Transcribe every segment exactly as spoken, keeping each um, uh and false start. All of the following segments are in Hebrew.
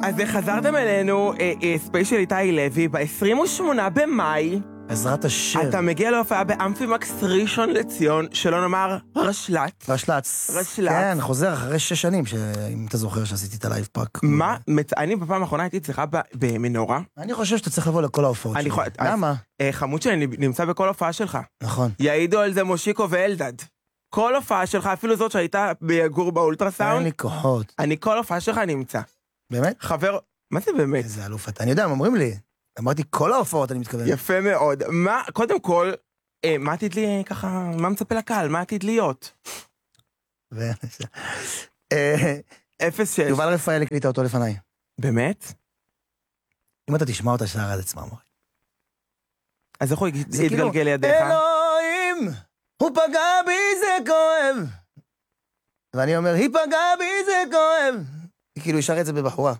אז חזרתם אלינו, ספיישל איתי לוי, ב-עשרים ושמונה במאי. בעזרת השם. אתה מגיע להופעה באמפימקס ראשון לציון, שלא נאמר רשל"צ. רשל"צ. רשל"צ. כן, חוזר אחרי שש שנים, אם אתה זוכר שעשיתי את הלייב פאק. מה? אני בפעם האחרונה הייתי אצלך במנורה. אני חושב שאתה צריך לבוא לכל ההופעות שלי. למה? חמוד שאני נמצא בכל הופעה שלך. נכון. יעידו על זה מושיקו ואלדד. כל הופעה שלך, אפילו זאת שהייתה ביגור באולטרסאונד. אין לי כוחות. אני כל הופעה שלך נמצא. באמת? חבר, מה זה באמת? איזה אלוף אתה. אני יודע, הם אומרים לי. אמרתי, כל ההופעות אני מתכוון. יפה מאוד. מה, קודם כל, אה, מה עתיד לי ככה, מה מצפה לקהל? מה עתיד להיות? ו... אה, אפס שש. יובל רפאל הקליטה אותו לפניי. באמת? אם אתה תשמע אותה שרה עד עצמה, מורי. אז איך הוא יתגלגל לידיך? אלוהים, הוא פגע בי זה כואב. ואני אומר, היא פגעה בי זה כואב. כאילו, ישר את זה בבחורה.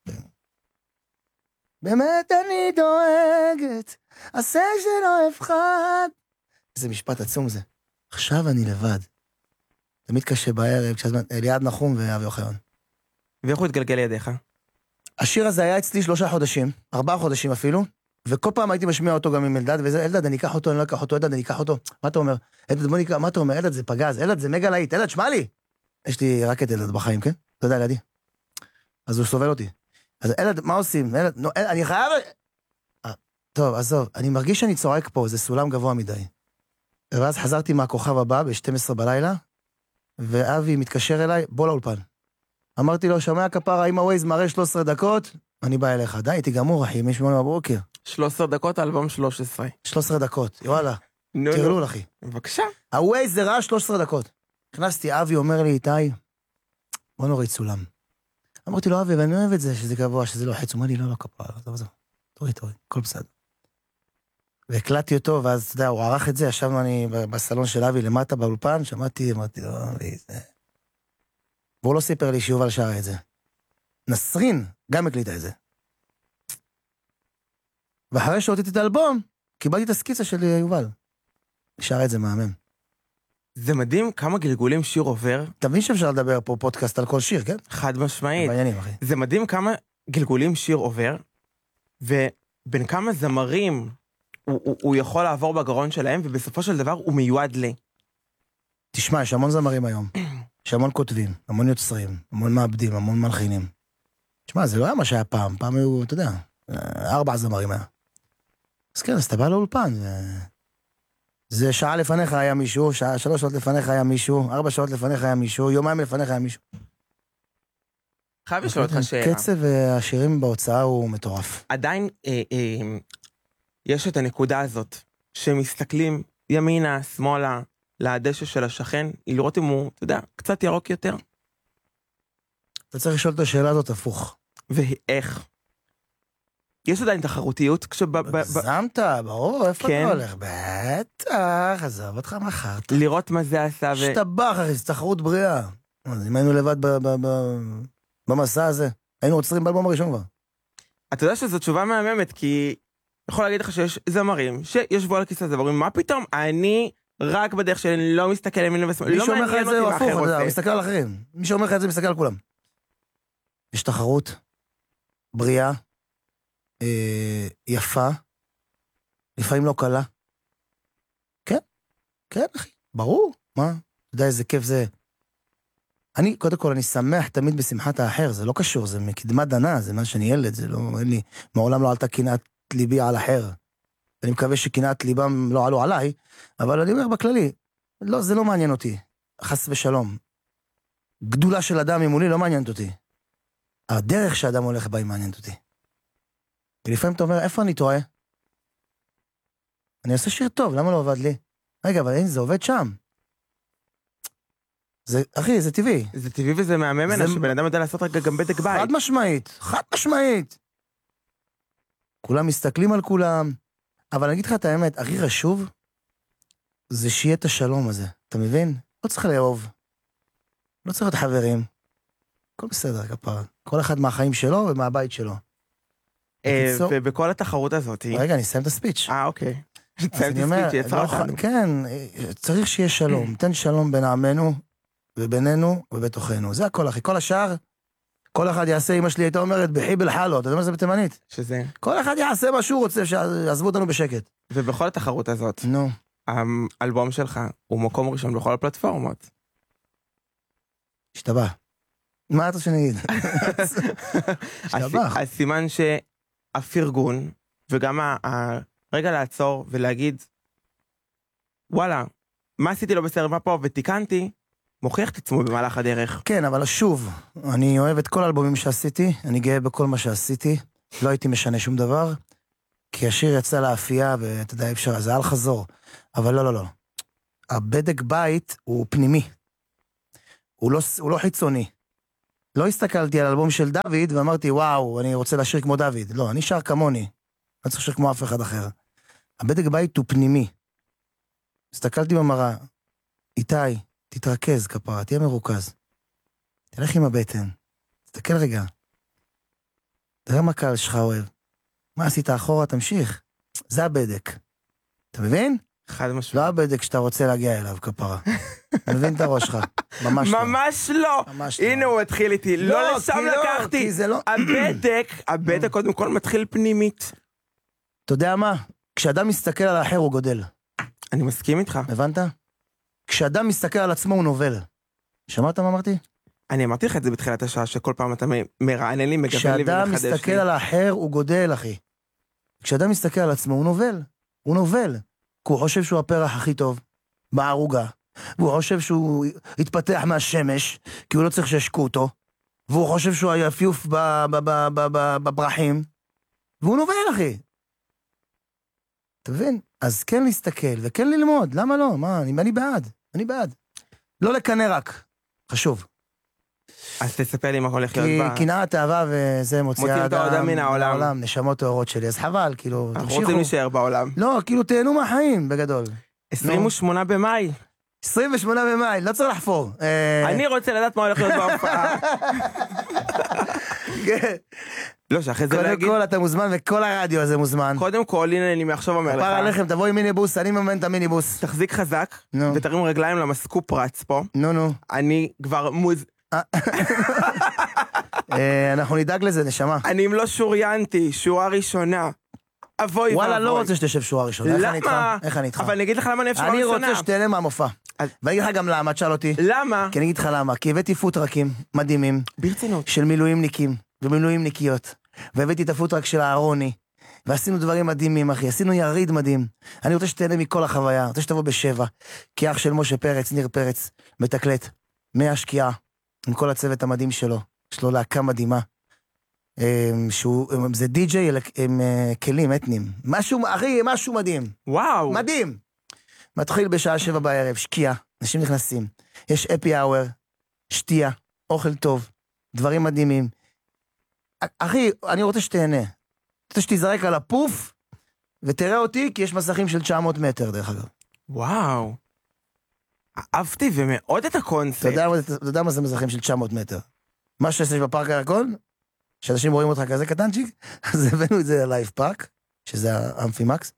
באמת אני דואגת, עשה שלא אפחד. איזה משפט עצום זה. עכשיו אני לבד. תמיד קשה בערב, ליעד נחום ואבי אוחיון. ואיך הוא התגלגל לידיך? השיר הזה היה אצלי שלושה חודשים, ארבעה חודשים אפילו, וכל פעם הייתי משמיע אותו גם עם אלדד, וזה, אלדד, אני אקח אותו, אני לא אקח אותו, אלדד, אני אקח אותו. מה אתה אומר? אלדד, בוא נקרא, מה אתה אומר? אלדד, זה פגז, אלדד, זה מגה להיט, אלדד, שמע לי! יש לי רק את אלדד בחיים, כן? אתה יודע, לידי. אז הוא סובל אותי. אז אלדד, מה עושים? אלדד, נו, אלדד, אני חייב... 아, טוב, עזוב, אני מרגיש שאני צורק פה, זה סולם גבוה מדי. ואז חזרתי מהכוכב הבא, ב-שתים עשרה בלילה, ואבי מתקשר אליי, בוא לאולפן. אמרתי לו, שומע כפרה, אם הווייז מראה שלוש עשרה דקות, אני בא אליך. די, הייתי גמור, אחי, משמונה בבוקר. שלוש עשרה דקות, אלבום שלוש עשרה. שלוש עשרה דקות, וואלה. נו, תרלול, נו. אחי. בבקשה. הווייז זה ראה שלוש עשרה דקות. הכנסתי, אבי אומר לי, איתי, בוא נוריד סולם. אמרתי לו, אבי, ואני אוהב את זה, שזה גבוה, שזה לא חץ. הוא אומר לי, לא, לא, כפרה, לא, לא, תוריד, תוריד, כל בסדר. והקלטתי אותו, ואז, אתה יודע, הוא ערך את זה, ישבנו אני בסלון של אבי למטה באולפן, שמעתי, אמרתי לו, אבי, זה... והוא לא סיפר לי שיובל שרה את זה. נסרין גם הקליטה את זה. ואחרי שהוצאתי את האלבום, קיבלתי את הסקיצה של יובל. שרה את זה מהמם. זה מדהים כמה גלגולים שיר עובר. אתה מבין שאפשר לדבר פה פודקאסט על כל שיר, כן? חד משמעית. בעניינים, אחי. זה מדהים כמה גלגולים שיר עובר, ובין כמה זמרים הוא, הוא, הוא יכול לעבור בגרון שלהם, ובסופו של דבר הוא מיועד לי. תשמע, יש המון זמרים היום. יש המון כותבים, המון יוצרים, המון מעבדים, המון מלחינים. תשמע, זה לא היה מה שהיה פעם. פעם היו, אתה יודע, ארבע זמרים היה. אז כן, אז אתה בא לאולפן. זה שעה לפניך היה מישהו, שעה, שלוש שעות לפניך היה מישהו, ארבע שעות לפניך היה מישהו, יומיים לפניך היה מישהו. חייב לשאול אותך שאלה. קצב השירים בהוצאה הוא מטורף. עדיין אה, אה, יש את הנקודה הזאת, שמסתכלים ימינה, שמאלה, לדשא של השכן, לראות אם הוא, אתה יודע, קצת ירוק יותר. אתה צריך לשאול את השאלה הזאת הפוך. ואיך? יש עדיין תחרותיות כשב... גזמת, ברור, איפה כן. אתה הולך? בטח, עזוב אותך מחר. לראות מה זה עשה ו... שתבח, אחי, זה תחרות בריאה. אז אם היינו לבד ב- ב- ב- במסע הזה, היינו עוצרים באלבום הראשון כבר. אתה יודע שזו תשובה מהממת, כי יכול להגיד לך שיש זמרים שישבו על הכיסא הזה, ואומרים, מה פתאום? אני רק בדרך שלי לא מסתכל ימינה ושמאלה, מי לא שאומר לך מעניין את זה אותי הוא מה הפוך, אחר אתה יודע, עושה. הוא מסתכל על אחרים. מי שאומר לך את זה מסתכל על כולם. יש תחרות בריאה, אה, יפה, לפעמים לא קלה. כן, כן, אחי, ברור. מה? אתה יודע איזה כיף זה. אני, קודם כל, אני שמח תמיד בשמחת האחר, זה לא קשור, זה מקדמת דנה, זה מה שאני ילד, זה לא, אין לי, מעולם לא עלתה קנאת ליבי על אחר. אני מקווה שקנאת ליבם לא עלו עליי, אבל אני אומר בכללי, לא, זה לא מעניין אותי, חס ושלום. גדולה של אדם ממולי לא מעניינת אותי. הדרך שאדם הולך בה היא מעניינת אותי. ולפעמים אתה אומר, איפה אני טועה? אני עושה שיר טוב, למה לא עובד לי? רגע, אבל אין, זה עובד שם. זה, אחי, זה טבעי. זה טבעי וזה מהמם, זה... שבן אדם יודע לעשות רגע גם בדק בית. חד משמעית, חד משמעית. כולם מסתכלים על כולם, אבל אני אגיד לך את האמת, הכי חשוב, זה שיהיה את השלום הזה, אתה מבין? לא צריך לאהוב, לא צריך להיות חברים, הכל בסדר, כפרה. כל אחד מהחיים שלו ומהבית שלו. ובכל התחרות הזאת... רגע, אני אסיים את הספיץ'. אה, אוקיי. אז אני אומר, כן, צריך שיהיה שלום, תן שלום בין עמנו ובינינו ובתוכנו, זה הכל אחי, כל השאר, כל אחד יעשה, אמא שלי הייתה אומרת, בחיבל חלו, אתה יודע מה זה בתימנית? שזה... כל אחד יעשה מה שהוא רוצה, שיעזבו אותנו בשקט. ובכל התחרות הזאת, נו. האלבום שלך הוא מקום ראשון בכל הפלטפורמות. השתבח. מה אתה שנגיד? השתבח. אז סימן שהפרגון, וגם הרגע לעצור ולהגיד, וואלה, מה עשיתי לא בסדר, מה פה, ותיקנתי, מוכיח את עצמו במהלך הדרך. כן, אבל שוב, אני אוהב את כל האלבומים שעשיתי, אני גאה בכל מה שעשיתי, לא הייתי משנה שום דבר, כי השיר יצא לאפייה, ואתה יודע, אפשר, זה על חזור, אבל לא, לא, לא. הבדק בית הוא פנימי, הוא לא, הוא לא חיצוני. לא הסתכלתי על אלבום של דוד, ואמרתי, וואו, אני רוצה לשיר כמו דוד. לא, אני שר כמוני, לא צריך לשיר כמו אף אחד אחר. הבדק בית הוא פנימי. הסתכלתי במראה, איתי, תתרכז כפרה, תהיה מרוכז. תלך עם הבטן, תסתכל רגע. תראה מה קהל שלך אוהב. מה עשית אחורה, תמשיך. זה הבדק. אתה מבין? חד משמעית. לא הבדק שאתה רוצה להגיע אליו, כפרה. מבין את הראש שלך. ממש לא. ממש לא. ממש לא. הנה הוא התחיל איתי. לא לשם לקחתי. כי זה לא... הבדק, הבדק קודם כל מתחיל פנימית. אתה יודע מה? כשאדם מסתכל על האחר הוא גודל. אני מסכים איתך. הבנת? כשאדם מסתכל על עצמו הוא נובל. שמעת מה אמרתי? אני אמרתי לך את זה בתחילת השעה, שכל פעם אתה מרענן לי, מגוון לי ומחדש לי. כשאדם מסתכל על האחר הוא גודל, אחי. כשאדם מסתכל על עצמו הוא נובל. הוא נובל. כי הוא חושב שהוא הפרח הכי טוב בערוגה. והוא חושב שהוא יתפתח מהשמש, כי הוא לא צריך שישקו אותו. והוא חושב שהוא היפיוף בברחים. והוא נובל, אחי. אתה מבין? אז כן להסתכל וכן ללמוד. למה לא? מה? אני, אני בעד. אני בעד. לא לקנא רק. חשוב. אז תספר לי מה הולך להיות בה. כי קנאה, תאווה וזה מוציאה מוצאים את האדם מן העולם. נשמות תאורות שלי. אז חבל, כאילו, אנחנו רוצים להישאר בעולם. לא, כאילו תהנו מהחיים, בגדול. עשרים ושמונה במאי. עשרים ושמונה במאי, לא צריך לחפור. אני רוצה לדעת מה הולך להיות בהופעה. לא, שאחרי זה לא יגיד... קודם כל אתה מוזמן וכל הרדיו הזה מוזמן. קודם כל, הנה אני מעכשיו אומר לך. הפר עליכם, תבוא עם מיניבוס, אני מממן את המיניבוס. תחזיק חזק, ותרים רגליים למסקופ רץ פה. נו, נו. אני כבר מוז... אנחנו נדאג לזה, נשמה. אני אם לא שוריינתי, שורה ראשונה. אבוי ואבוי. וואלה, לא רוצה שתשב שורה ראשונה. למה? איך אני איתך? אבל אני אגיד לך למה אני אוהב שורה ראשונה. אני רוצה שתהנה מהמופע. ואני אגיד לך גם למה, תשאל אותי. למה? כי אני אגיד לך למה. כי הבאתי פוטרקים מדהימים. ברצינות. של מילואימניקים ומילואימניקיות. והבאתי את הפוטרק של הארוני. ועשינו דברים מדהימים, אחי. עשינו יריד מדהים. אני רוצה שתהנה מכל החוויה. אני רוצה שתבוא בשבע. כי אח של משה פרץ, ניר פרץ, מתקלט. מהשקיעה. עם כל הצוות המדהים שלו. יש לו להקה מדהימה. שהוא, זה די-ג'יי עם כלים אתנים. משהו, אחי, משהו מדהים. וואו. מדהים. מתחיל בשעה שבע בערב, שקיעה, אנשים נכנסים. יש אפי אאואר, שתייה, אוכל טוב, דברים מדהימים. אחי, אני רוצה שתהנה. רוצה שתזרק על הפוף, ותראה אותי, כי יש מסכים של תשע מאות מטר, דרך אגב. וואו. אהבתי ומאוד את הקונספט. אתה יודע, אתה יודע מה זה מסכים של תשע מאות מטר? מה שיש בפארק הירקון, שאנשים רואים אותך כזה קטנצ'יק, אז הבאנו את זה ללייב פארק, שזה האמפימקס,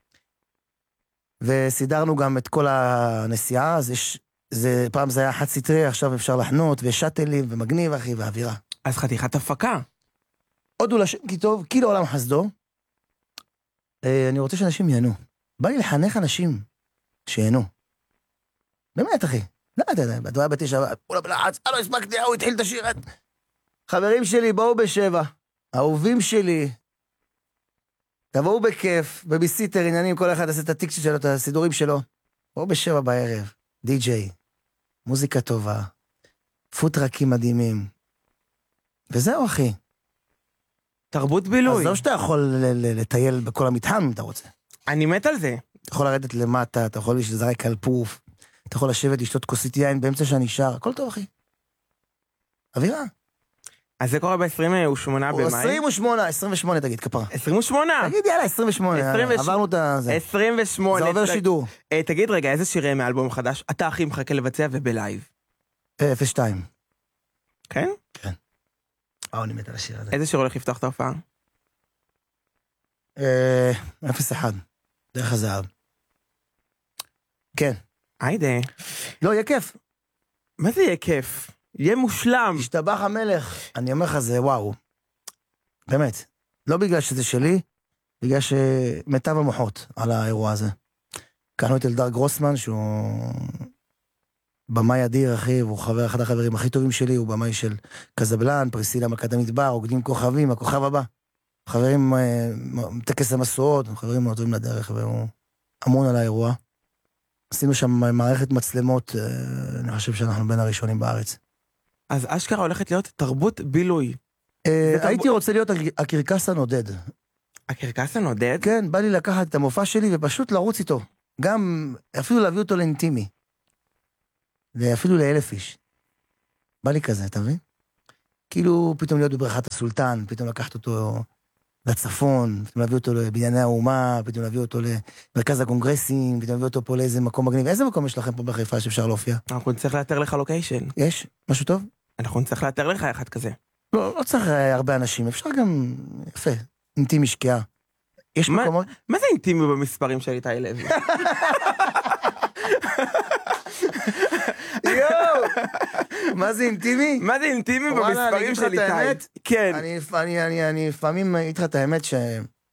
וסידרנו גם את כל הנסיעה, אז יש, זה, פעם זה היה חד סטרי, עכשיו אפשר לחנות, ושאטלים, ומגניב, אחי, והאווירה. אז חתיכת הפקה. עוד הוא לשם, כי טוב, כי לעולם חסדו, אה, אני רוצה שאנשים יענו. בא לי לחנך אנשים שיענו. באמת, אחי. לא, אתה יודע, בדויה בתשע, פולה בלעץ, לא הספקתי, הוא התחיל את השיר. חברים שלי, בואו בשבע. אהובים שלי, תבואו בכיף, בביסיטר, עניינים, כל אחד עושה את הטיקט שלו, את הסידורים שלו. בואו בשבע בערב, די-ג'יי, מוזיקה טובה, פוטרקים מדהימים. וזהו, אחי. תרבות בילוי. אז לא שאתה יכול לטייל בכל המתחם, אם אתה רוצה. אני מת על זה. אתה יכול לרדת למטה, אתה יכול לזרק על פוף, אתה יכול לשבת, לשתות כוסית יין באמצע שאני שר, הכל טוב, אחי. אווירה. אז זה קורה ב-עשרים ושמונה במאי. עשרים ושמונה, עשרים ושמונה תגיד, כפרה. עשרים ושמונה? תגיד, יאללה, עשרים ושמונה, עברנו את זה. עשרים ושמונה. זה עובר שידור. תגיד רגע, איזה שירי מאלבום חדש אתה הכי מחכה לבצע ובלייב? אפס שתיים. כן? כן. אה, אני מת על השיר הזה. איזה שיר הולך לפתוח את ההופעה? אפס אחד. דרך הזהב. כן. היידה. לא, יהיה כיף. מה זה יהיה כיף? יהיה מושלם. השתבח המלך. אני אומר לך, זה וואו. באמת. לא בגלל שזה שלי, בגלל שמיטב המוחות על האירוע הזה. קראנו את אלדר גרוסמן, שהוא במאי אדיר, אחי, והוא חבר, אחד החברים הכי טובים שלי, הוא במאי של קזבלן, פריסילה מלכת המדבר, רוקדים כוכבים, הכוכב הבא. חברים, טקס המסורות, חברים מאוד טובים לדרך, והוא אמון על האירוע. עשינו שם מערכת מצלמות, אני חושב שאנחנו בין הראשונים בארץ. אז אשכרה הולכת להיות תרבות בילוי. הייתי רוצה להיות הקרקס הנודד. הקרקס הנודד? כן, בא לי לקחת את המופע שלי ופשוט לרוץ איתו. גם, אפילו להביא אותו לאינטימי. ואפילו לאלף איש. בא לי כזה, אתה מבין? כאילו פתאום להיות בבריכת הסולטן, פתאום לקחת אותו לצפון, פתאום להביא אותו לבנייני האומה, פתאום להביא אותו למרכז הקונגרסים, פתאום להביא אותו פה לאיזה מקום מגניב. איזה מקום יש לכם פה בחיפה שאפשר להופיע? אנחנו נצטרך לאתר לך לוקיישן. יש? משהו טוב? אנחנו נצטרך לאתר לך אחד כזה. לא, לא צריך הרבה אנשים, אפשר גם, יפה, אינטימי שקיעה. יש מה, מקומות... מה זה אינטימי במספרים של איתי לוי? יואו! מה זה אינטימי? מה זה אינטימי במספרים של איתי? כן. אני, אני, אני, אני לפעמים אגיד לך את האמת ש...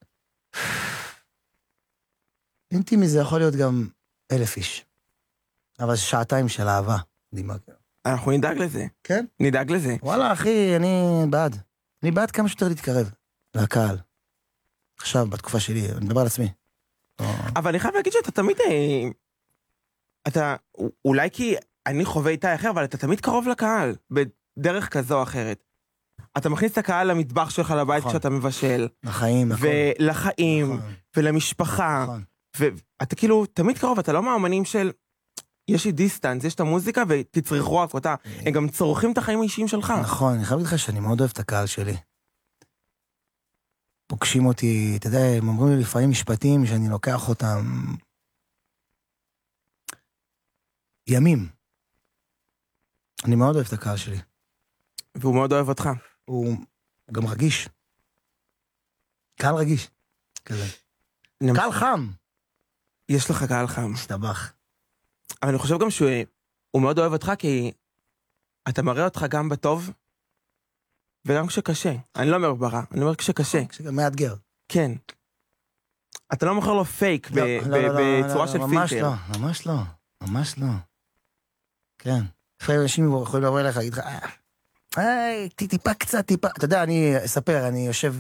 אינטימי זה יכול להיות גם אלף איש. אבל זה שעתיים של אהבה. אנחנו נדאג לזה. כן? נדאג לזה. וואלה, אחי, אני בעד. אני בעד כמה שיותר להתקרב לקהל. עכשיו, בתקופה שלי, אני מדבר על עצמי. אבל אני חייב להגיד שאתה תמיד... אתה, אולי כי אני חווה איתי אחר, אבל אתה תמיד קרוב לקהל, בדרך כזו או אחרת. אתה מכניס את הקהל למטבח שלך לבית כשאתה מבשל. לחיים, ולחיים, ולמשפחה. ואתה כאילו תמיד קרוב, אתה לא מהאמנים של... יש לי דיסטנס, יש את המוזיקה ותצריכו אף אותה. הם גם צורכים את החיים האישיים שלך. נכון, אני חייב לך שאני מאוד אוהב את הקהל שלי. פוגשים אותי, אתה יודע, הם אומרים לי לפעמים משפטים שאני לוקח אותם... ימים. אני מאוד אוהב את הקהל שלי. והוא מאוד אוהב אותך. הוא גם רגיש. קהל רגיש. כזה. קהל חם. יש לך קהל חם. השתבח. אבל אני חושב גם שהוא מאוד אוהב אותך, כי אתה מראה אותך גם בטוב, וגם כשקשה. אני לא אומר ברע, אני אומר כשקשה. כשגם מאתגר. כן. אתה לא מוכר לו פייק בצורה של פילטר. ממש לא, ממש לא. ממש לא. כן. לפעמים אנשים יכולים לבוא אליך, להגיד לך, היי, טיפה קצת, טיפה. אתה יודע, אני אספר, אני יושב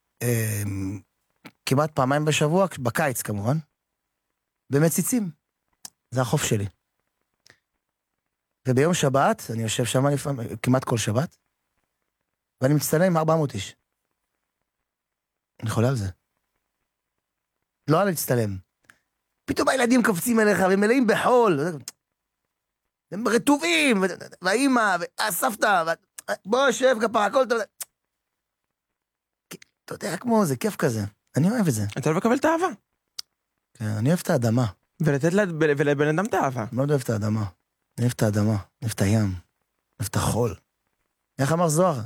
כמעט פעמיים בשבוע, בקיץ כמובן, במציצים. זה החוף שלי. וביום שבת, אני יושב שם לפעמים, כמעט כל שבת, ואני מצטלם עם ארבע מאות איש. אני חולה על זה. לא על להצטלם. פתאום הילדים קופצים אליך, והם מלאים בחול. הם רטובים, והאימא, והסבתא, בוא שב כפר, הכל טוב. אתה יודע, כמו זה כיף כזה. אני אוהב את זה. אתה אוהב לקבל את האהבה. כן, אני אוהב את האדמה. ולתת לבן אדם את האהבה. אני מאוד אוהב את האדמה. אני אוהב את האדמה, אני אוהב את הים, אני אוהב את החול. איך אמר זוהר?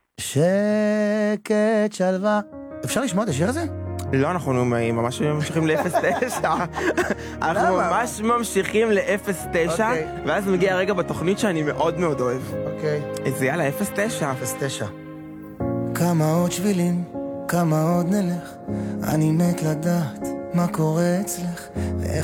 שקט שלווה. אפשר לשמוע את השיר הזה? לא, אנחנו ממש ממשיכים ל-אפס תשע. אנחנו ממש ממשיכים ל-אפס תשע, ואז מגיע הרגע בתוכנית שאני מאוד מאוד אוהב. אוקיי. אז יאללה, אפס תשע. אפס תשע. כמה עוד שבילים, כמה עוד נלך, אני מת לדעת מה קורה אצלך, ואיך